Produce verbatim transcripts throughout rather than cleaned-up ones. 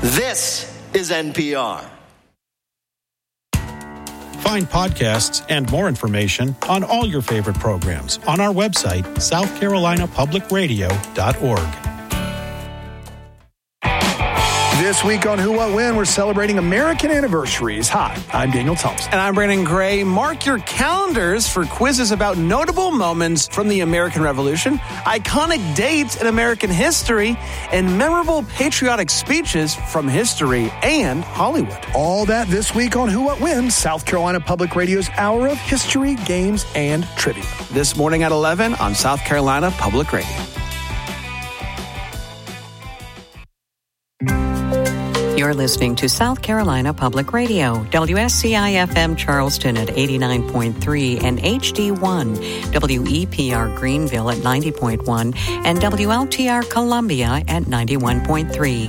This is N P R. Find podcasts and more information on all your favorite programs on our website, south carolina public radio dot org. This week on Who, What, When, we're celebrating American anniversaries. Hi, I'm Daniel Thompson. And I'm Brandon Gray. Mark your calendars for quizzes about notable moments from the American Revolution, iconic dates in American history, and memorable patriotic speeches from history and Hollywood. All that this week on Who, What, When, South Carolina Public Radio's Hour of History, Games, and Trivia. This morning at eleven on South Carolina Public Radio. You're listening to South Carolina Public Radio, W S C I F M Charleston at eighty-nine point three and H D one, W E P R Greenville at ninety point one, and W L T R Columbia at ninety-one point three.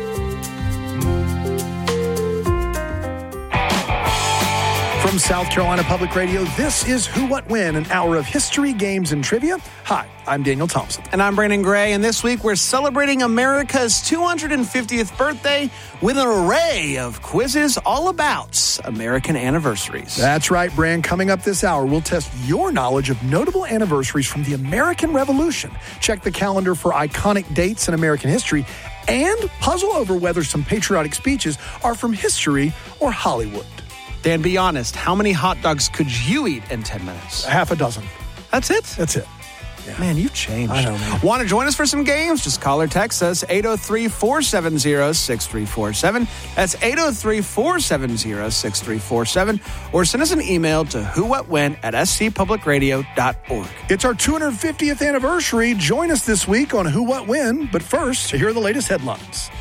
From South Carolina Public Radio, this is Who, What, When, an hour of history, games, and trivia. Hi, I'm Daniel Thompson. And I'm Brandon Gray, and this week we're celebrating America's two hundred fiftieth birthday with an array of quizzes all about American anniversaries. That's right, Brand. Coming up this hour, we'll test your knowledge of notable anniversaries from the American Revolution. Check the calendar for iconic dates in American history and puzzle over whether some patriotic speeches are from history or Hollywood. Dan, be honest, how many hot dogs could you eat in ten minutes? A half a dozen. That's it? That's it. Yeah. Man, you've changed. I know, man. Want to join us for some games? Just call or text us, eight oh three, four seven zero, six three four seven. That's eight oh three, four seven zero, six three four seven. Or send us an email to who what when at s c public radio dot org. It's our two hundred fiftieth anniversary. Join us this week on Who, What, When. But first, here are the latest headlines.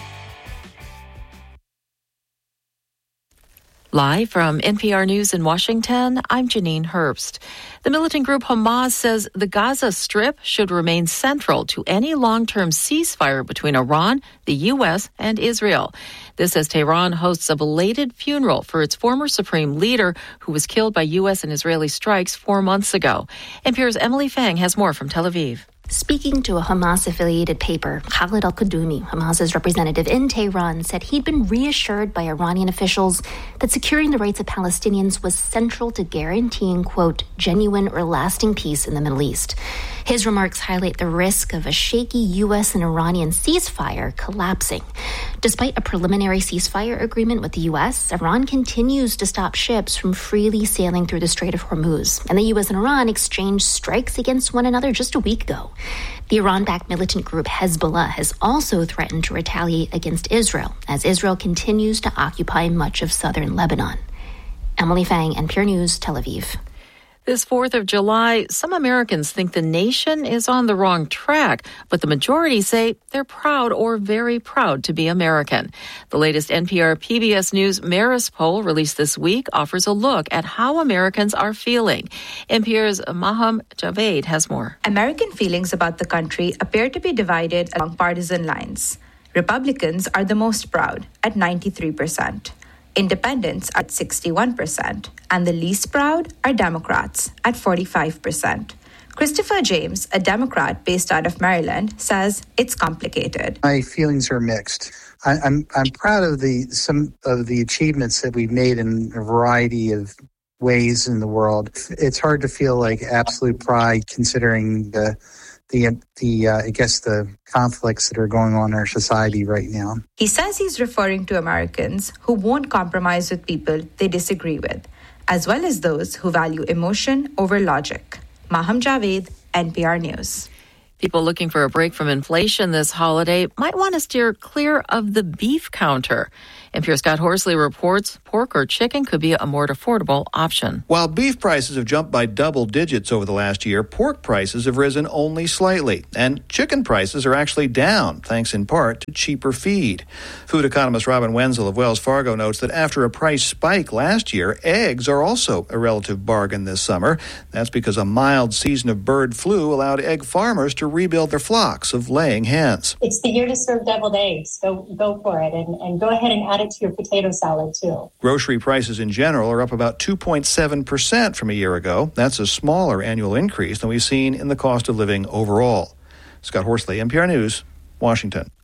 Live from N P R News in Washington, I'm Janine Herbst. The militant group Hamas says the Gaza Strip should remain central to any long-term ceasefire between Iran, the U S, and Israel. This as Tehran hosts a belated funeral for its former supreme leader who was killed by U S and Israeli strikes four months ago. N P R's Emily Fang has more from Tel Aviv. Speaking to a Hamas-affiliated paper, Khalid al-Qadumi, Hamas's representative in Tehran, said he'd been reassured by Iranian officials that securing the rights of Palestinians was central to guaranteeing, quote, genuine or lasting peace in the Middle East. His remarks highlight the risk of a shaky U S and Iranian ceasefire collapsing. Despite a preliminary ceasefire agreement with the U S, Iran continues to stop ships from freely sailing through the Strait of Hormuz, and the U S and Iran exchanged strikes against one another just a week ago. The Iran-backed militant group Hezbollah has also threatened to retaliate against Israel as Israel continues to occupy much of southern Lebanon. Emily Fang, N P R News, Tel Aviv. This fourth of July, some Americans think the nation is on the wrong track, but the majority say they're proud or very proud to be American. The latest N P R P B S News Marist poll released this week offers a look at how Americans are feeling. N P R's Maham Javed has more. American feelings about the country appear to be divided along partisan lines. Republicans are the most proud at ninety-three percent. Independents are at sixty-one percent, and the least proud are Democrats at forty-five percent. Christopher James, a Democrat based out of Maryland, says it's complicated. My feelings are mixed. I, I'm I'm proud of the some of the achievements that we've made in a variety of ways in the world. It's hard to feel like absolute pride considering the the the uh, I guess the conflicts that are going on in our society right now. He says he's referring to Americans who won't compromise with people they disagree with, as well as those who value emotion over logic. Maham Javed, N P R News. People looking for a break from inflation this holiday might want to steer clear of the beef counter. N P R's Scott Horsley reports pork or chicken could be a more affordable option. While beef prices have jumped by double digits over the last year, pork prices have risen only slightly. And chicken prices are actually down, thanks in part to cheaper feed. Food economist Robin Wenzel of Wells Fargo notes that after a price spike last year, eggs are also a relative bargain this summer. That's because a mild season of bird flu allowed egg farmers to rebuild their flocks of laying hens. It's the year to serve deviled eggs. Go, go for it. And, and go ahead and add it to your potato salad, too. Grocery prices in general are up about two point seven percent from a year ago. That's a smaller annual increase than we've seen in the cost of living overall. Scott Horsley, N P R News, Washington.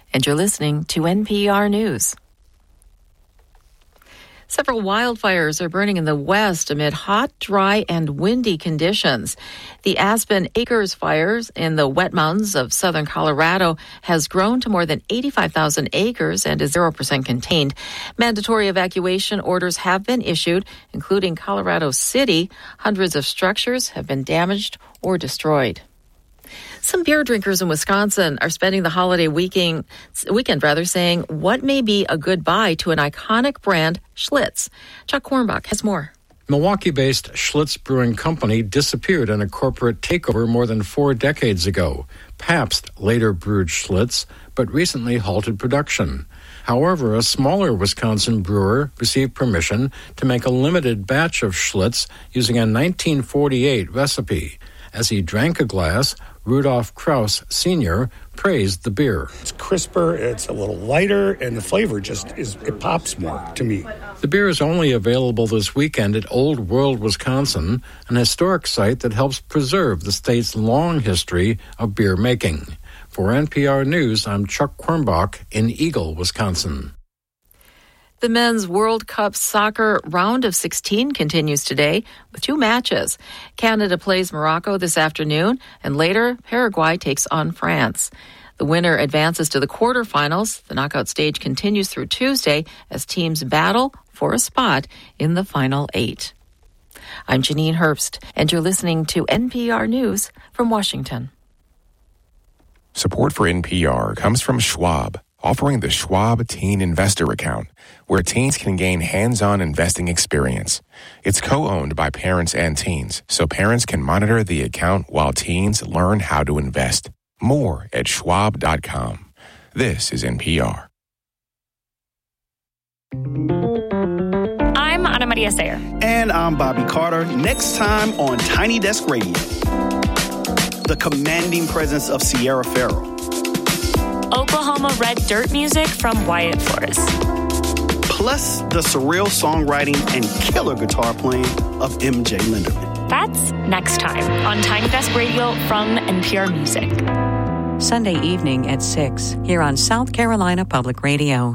and you're listening to N P R News. Several wildfires are burning in the west amid hot, dry, and windy conditions. The Aspen Acres fires in the wet mountains of southern Colorado has grown to more than eighty-five thousand acres and is zero percent contained. Mandatory evacuation orders have been issued, including Colorado City. Hundreds of structures have been damaged or destroyed. Some beer drinkers in Wisconsin are spending the holiday weekend, weekend rather, saying what may be a goodbye to an iconic brand, Schlitz. Chuck Kornbach has more. Milwaukee-based Schlitz Brewing Company disappeared in a corporate takeover more than four decades ago. Pabst later brewed Schlitz, but recently halted production. However, a smaller Wisconsin brewer received permission to make a limited batch of Schlitz using a nineteen forty-eight recipe. As he drank a glass, Rudolf Kraus Senior praised the beer. It's crisper, it's a little lighter, and the flavor just is, it pops more to me. The beer is only available this weekend at Old World, Wisconsin, an historic site that helps preserve the state's long history of beer making. For N P R News, I'm Chuck Kornbach in Eagle, Wisconsin. The Men's World Cup soccer round of sixteen continues today with two matches. Canada plays Morocco this afternoon, and later Paraguay takes on France. The winner advances to the quarterfinals. The knockout stage continues through Tuesday as teams battle for a spot in the final eight. I'm Janine Herbst, and you're listening to N P R News from Washington. Support for N P R comes from Schwab, offering the Schwab Teen Investor Account, where teens can gain hands-on investing experience. It's co-owned by parents and teens, so parents can monitor the account while teens learn how to invest. More at schwab dot com. This is N P R. I'm Ana Maria Sayer. And I'm Bobby Carter. Next time on Tiny Desk Radio, the commanding presence of Sierra Farrell. Oklahoma red dirt music from Wyatt Forrest. Plus the surreal songwriting and killer guitar playing of M J Linderman. That's next time on Tiny Desk Radio from N P R Music. Sunday evening at six here on South Carolina Public Radio.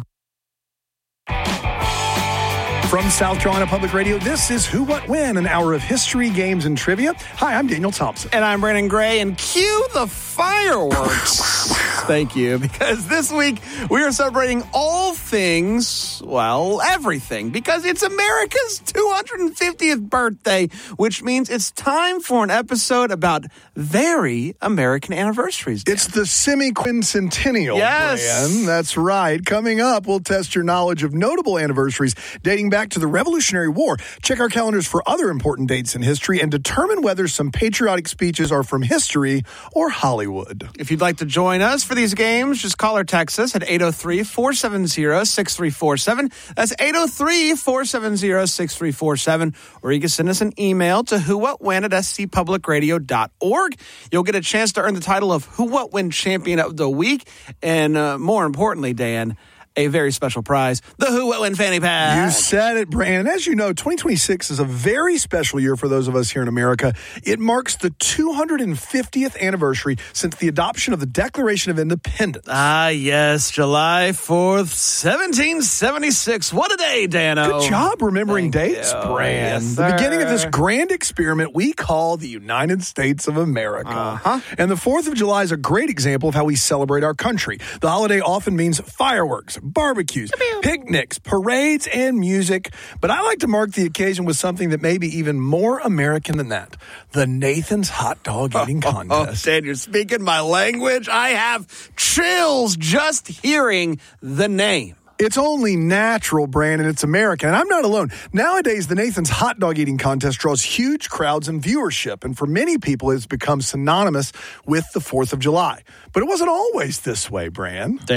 From South Carolina Public Radio, this is Who, What, When, an hour of history, games, and trivia. Hi, I'm Daniel Thompson. And I'm Brandon Gray, and cue the fireworks. Thank you, because this week we are celebrating all things, well, everything, because it's America's two hundred fiftieth birthday, which means it's time for an episode about very American anniversaries. Dan. It's the semi-quincentennial, yes. Brian. That's right. Coming up, we'll test your knowledge of notable anniversaries dating back to the Revolutionary War. Check our calendars for other important dates in history and determine whether some patriotic speeches are from history or Hollywood. If you'd like to join us for these games, just call or text us at eight oh three, four seven zero, six three four seven. That's eight oh three, four seven zero, six three four seven. Or you can send us an email to who what when at s c public radio dot org. You'll get a chance to earn the title of Who What When Champion of the Week. And uh, more importantly, Dan, a very special prize, the Who What When Fanny Pack. You said it, Brandon. As you know, twenty twenty-six is a very special year for those of us here in America. It marks the two hundred fiftieth anniversary since the adoption of the Declaration of Independence. Ah, yes, July fourth, seventeen seventy-six. What a day, Dano. Good job remembering Thank dates, you. Brand. Yes, the beginning of this sir. grand experiment we call the United States of America. Uh-huh. And the fourth of July is a great example of how we celebrate our country. The holiday often means fireworks, barbecues, picnics, parades, and music. But I like to mark the occasion with something that may be even more American than that. The Nathan's Hot Dog Eating Oh, Contest. oh, Dan, you're speaking my language. I have chills just hearing the name. It's only natural, Brandon. It's American. And I'm not alone. Nowadays, the Nathan's Hot Dog Eating Contest draws huge crowds and viewership. And for many people, it's become synonymous with the fourth of July. But it wasn't always this way, Bran. Dan?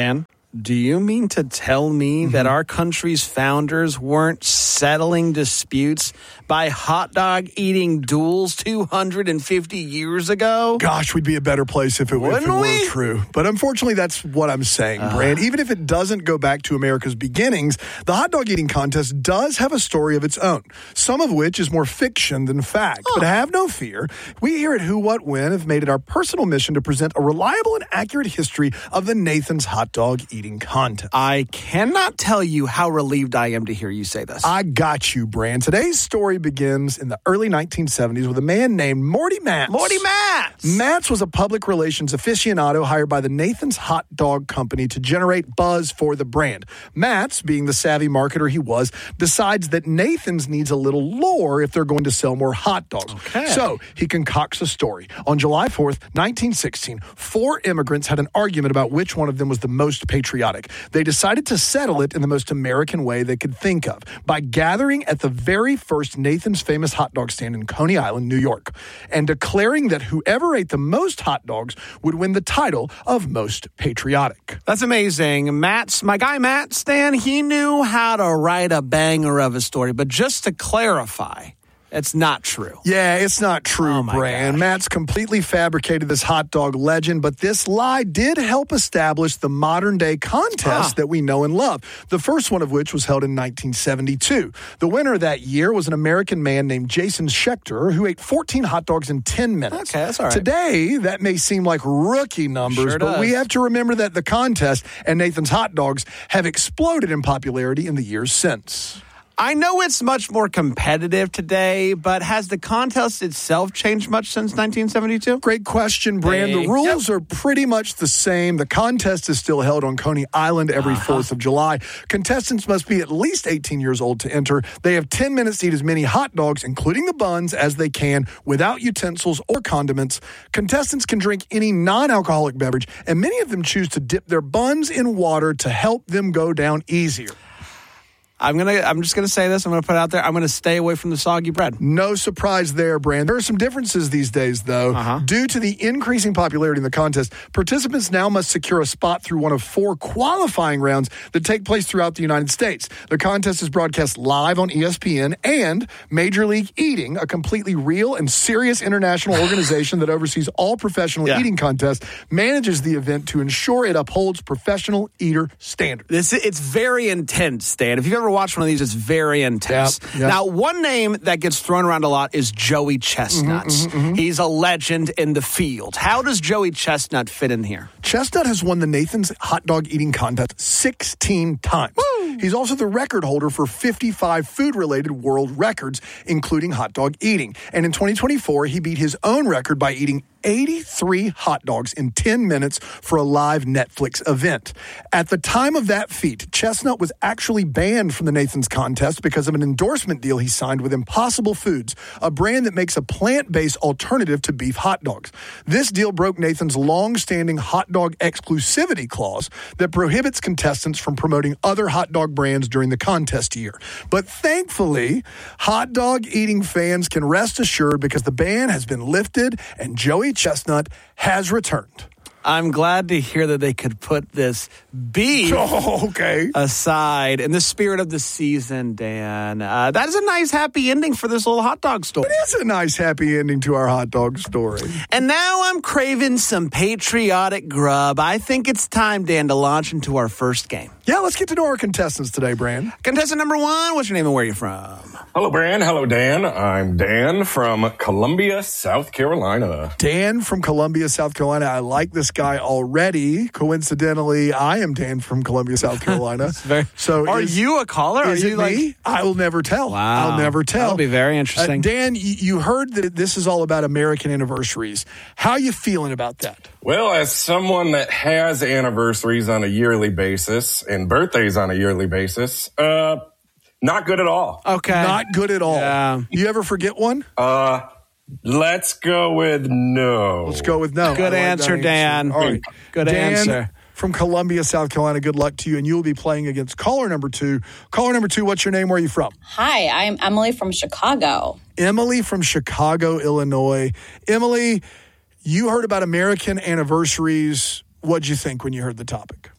Do you mean to tell me mm-hmm. that our country's founders weren't settling disputes by hot dog eating duels two hundred fifty years ago? Gosh, we'd be a better place if it, if it were true. But unfortunately, that's what I'm saying, uh, Brand. Even if it doesn't go back to America's beginnings, the hot dog eating contest does have a story of its own, some of which is more fiction than fact. Huh. But have no fear. We here at Who, What, When have made it our personal mission to present a reliable and accurate history of the Nathan's hot dog eating contest. I cannot tell you how relieved I am to hear you say this. I got you, Brand. Today's story begins in the early nineteen seventies with a man named Morty Matz. Morty Matz! Matz was a public relations aficionado hired by the Nathan's Hot Dog Company to generate buzz for the brand. Matz, being the savvy marketer he was, decides that Nathan's needs a little lore if they're going to sell more hot dogs. Okay. So he concocts a story. On July fourth, nineteen sixteen, four immigrants had an argument about which one of them was the most patriotic. They decided to settle it in the most American way they could think of, by gathering at the very first Nathan's famous hot dog stand in Coney Island, New York, and declaring that whoever ate the most hot dogs would win the title of most patriotic. That's amazing. Matt's, my guy Matt Stan, he knew how to write a banger of a story, but just to clarify, it's not true. Yeah, it's not true, oh Brand. Matt's completely fabricated this hot dog legend, but this lie did help establish the modern-day contest ah. that we know and love, the first one of which was held in nineteen seventy-two. The winner that year was an American man named Jason Schechter, who ate fourteen hot dogs in ten minutes. Okay, that's all right. Today, that may seem like rookie numbers, sure but does. we have to remember that the contest and Nathan's hot dogs have exploded in popularity in the years since. I know it's much more competitive today, but has the contest itself changed much since nineteen seventy-two? Great question, Brand. Hey. The rules yep. are pretty much the same. The contest is still held on Coney Island every uh-huh. fourth of July. Contestants must be at least eighteen years old to enter. They have ten minutes to eat as many hot dogs, including the buns, as they can without utensils or condiments. Contestants can drink any non-alcoholic beverage, and many of them choose to dip their buns in water to help them go down easier. I'm gonna. I'm just gonna say this. I'm gonna put it out there. I'm gonna stay away from the soggy bread. No surprise there, Brand. There are some differences these days, though. Uh-huh. Due to the increasing popularity in the contest, participants now must secure a spot through one of four qualifying rounds that take place throughout the United States. The contest is broadcast live on E S P N, and Major League Eating, a completely real and serious international organization that oversees all professional yeah. eating contests, manages the event to ensure it upholds professional eater standards. This it's very intense, Stan. If you've ever watch one of these, it's very intense. Yep, yep. Now, one name that gets thrown around a lot is Joey Chestnut. Mm-hmm, mm-hmm, mm-hmm. He's a legend in the field. How does Joey Chestnut fit in here? Chestnut has won the Nathan's hot dog eating contest sixteen times. Woo! He's also the record holder for fifty-five food-related world records, including hot dog eating. And in twenty twenty-four, he beat his own record by eating eighty-three hot dogs in ten minutes for a live Netflix event. At the time of that feat, Chestnut was actually banned from the Nathan's contest because of an endorsement deal he signed with Impossible Foods, a brand that makes a plant-based alternative to beef hot dogs. This deal broke Nathan's long-standing hot dog exclusivity clause that prohibits contestants from promoting other hot dog brands during the contest year. But thankfully, hot dog eating fans can rest assured because the ban has been lifted and Joey Chestnut has returned. I'm glad to hear that they could put this beef oh, okay. aside in the spirit of the season, Dan. Uh, that is a nice, happy ending for this little hot dog story. It is a nice, happy ending to our hot dog story. And now I'm craving some patriotic grub. I think it's time, Dan, to launch into our first game. Yeah, let's get to know our contestants today, Brand. Contestant number one, what's your name and where are you from? Hello, Brand. Hello, Dan. I'm Dan from Columbia, South Carolina. Dan from Columbia, South Carolina. I like this guy already. Coincidentally, I am Dan from Columbia, South Carolina. very, so, are is, you a caller? Is are it you me? like? I will never tell. Wow, I'll never tell. That'll be very interesting. Uh, Dan, you, you heard that this is all about American anniversaries. How are you feeling about that? Well, as someone that has anniversaries on a yearly basis and birthdays on a yearly basis, uh, not good at all. Okay, not good at all. Yeah. You ever forget one? Uh. Let's go with no. Let's go with no. Good like answer, Dan. All right. Good Dan answer. From Columbia, South Carolina, good luck to you. And you will be playing against caller number two. Caller number two, what's your name? Where are you from? Hi, I'm Emily from Chicago. Emily from Chicago, Illinois. Emily, you heard about American anniversaries. What'd you think when you heard the topic?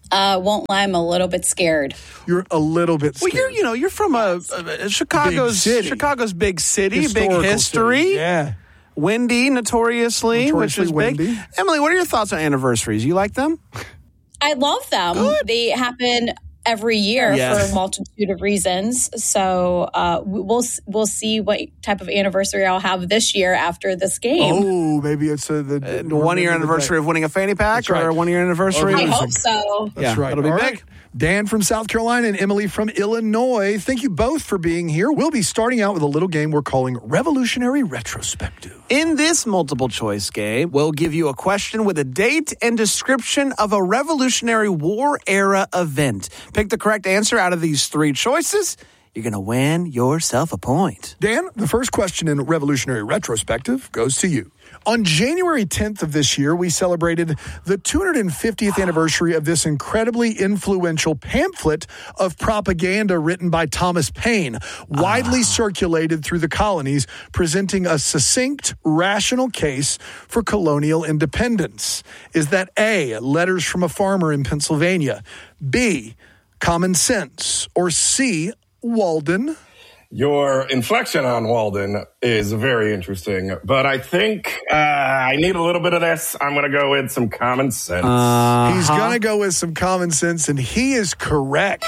Uh, won't lie, I'm a little bit scared. You're a little bit scared. Well, you're, you know, you're from a, a Chicago's big city. Chicago's big city, Historical big history. city. Yeah. Windy, notoriously, Notoriously which is windy. big. Emily, what are your thoughts on anniversaries? You like them? I love them. Good. They happen every year Yes. for a multitude of reasons. So uh, we'll we'll see what type of anniversary I'll have this year after this game. Oh, maybe it's a, the, Uh, one year anniversary of winning a fanny pack, That's right. or a one year anniversary. I of hope so. That's Yeah, right. it'll be All big. right. Dan from South Carolina and Emily from Illinois, thank you both for being here. We'll be starting out with a little game we're calling Revolutionary Retrospective. In this multiple choice game, we'll give you a question with a date and description of a Revolutionary War era event. Pick the correct answer out of these three choices. You're going to win yourself a point. Dan, the first question in Revolutionary Retrospective goes to you. On January tenth of this year, we celebrated the two hundred fiftieth anniversary of this incredibly influential pamphlet of propaganda written by Thomas Paine, widely circulated through the colonies, presenting a succinct, rational case for colonial independence. Is that A, Letters from a Farmer in Pennsylvania, B, Common Sense, or C, Walden? Your inflection on Walden is very interesting, but I think uh, I need a little bit of this. I'm going to go with some common sense. Uh-huh. He's going to go with some common sense, and he is correct.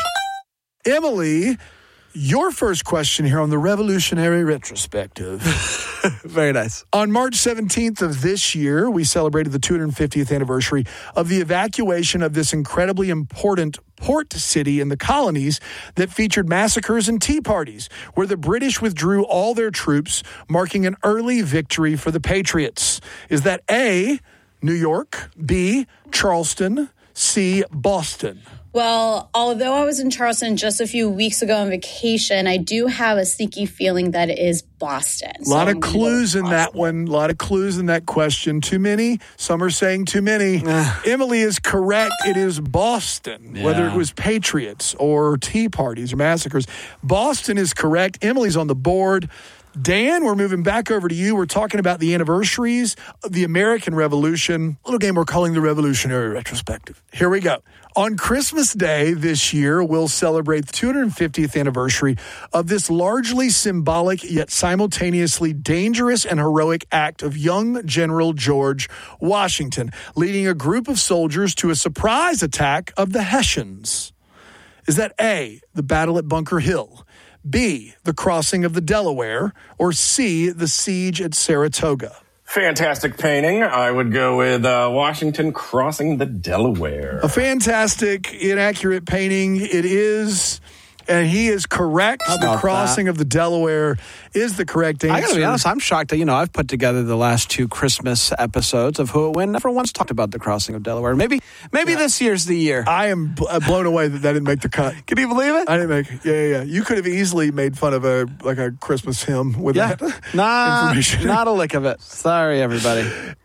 Emily, your first question here on the Revolutionary Retrospective. Very nice. On March seventeenth of this year, we celebrated the two hundred fiftieth anniversary of the evacuation of this incredibly important port city in the colonies that featured massacres and tea parties, where the British withdrew all their troops, marking an early victory for the Patriots. Is that A, New York, B, Charleston, C, Boston? Well, although I was in Charleston just a few weeks ago on vacation, I do have a sneaky feeling that it is Boston. A lot of clues in that one. A lot of clues in that question. Too many? Some are saying too many. Emily is correct. It is Boston, Yeah. whether it was Patriots or tea parties or massacres. Boston is correct. Emily's on the board. Dan, we're moving back over to you. We're talking about the anniversaries of the American Revolution. A little game we're calling the Revolutionary Retrospective. Here we go. On Christmas Day this year, we'll celebrate the two hundred fiftieth anniversary of this largely symbolic yet simultaneously dangerous and heroic act of young General George Washington, leading a group of soldiers to a surprise attack of the Hessians. Is that A, the battle at Bunker Hill, B, the crossing of the Delaware, or C, the siege at Saratoga? Fantastic painting. I would go with uh, Washington crossing the Delaware. A fantastic, inaccurate painting. It is, and he is correct. How The about crossing that? of the Delaware is the correct answer. I gotta be honest, I'm shocked that, you know, I've put together the last two Christmas episodes of Who It Win. Never once talked about the crossing of Delaware. Maybe maybe this year's the year. I am bl- blown away that that didn't make the cut. Can you believe it? I didn't make it. Yeah, yeah, yeah. You could have easily made fun of a like a Christmas hymn with Yeah. that Nah, information. not a lick of it. Sorry, everybody.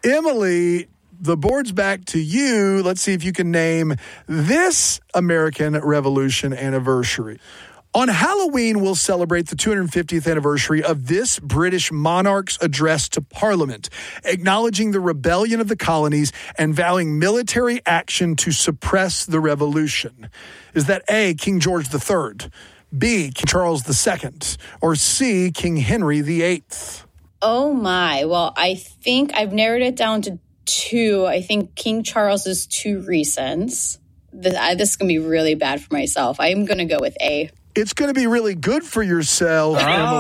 Emily, the board's back to you. Let's see if you can name this American Revolution anniversary. On Halloween, we'll celebrate the two hundred fiftieth anniversary of this British monarch's address to Parliament, acknowledging the rebellion of the colonies and vowing military action to suppress the revolution. Is that A, King George the Third, B, King Charles the Second, or C, King Henry the Eighth? Oh my. Well, I think I've narrowed it down to two. I think King Charles is too recent. This, I, this is going to be really bad for myself. I'm going to go with A. It's going to be really good for yourself,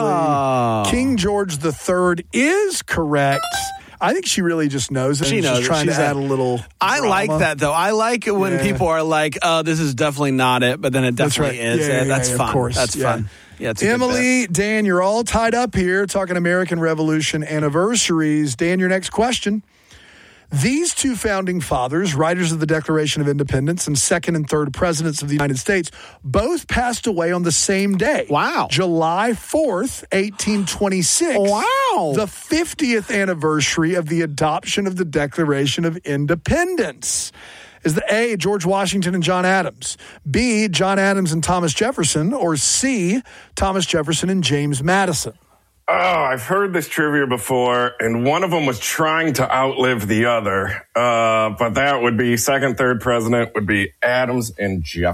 Oh. Emily. King George the Third is correct. I think she really just knows it. She and is knows just it. trying She's to a- add a little I drama. like that, though. I like it when Yeah. people are like, oh, this is definitely not it, but then it That's definitely right. is. Yeah, Yeah, yeah, that's yeah, of fun. course. That's Yeah. fun. Yeah, it's a good bit. Emily, Dan, you're all tied up here talking American Revolution anniversaries. Dan, your next question. These two founding fathers, writers of the Declaration of Independence and second and third presidents of the United States, both passed away on the same day. Wow. July fourth, eighteen twenty-six. Wow. The fiftieth anniversary of the adoption of the Declaration of Independence. Is the A, George Washington and John Adams, B, John Adams and Thomas Jefferson, or C, Thomas Jefferson and James Madison? Oh, I've heard this trivia before, and one of them was trying to outlive the other. Uh, but that would be second, third president would be Adams and Jefferson.